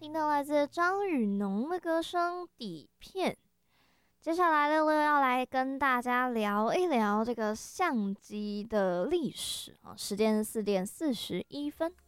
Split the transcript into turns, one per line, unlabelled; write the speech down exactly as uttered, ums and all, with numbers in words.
听到来自张雨农的歌声《底片》。接下来六六要来跟大家聊一聊这个相机的历史啊，时间四点四十一分。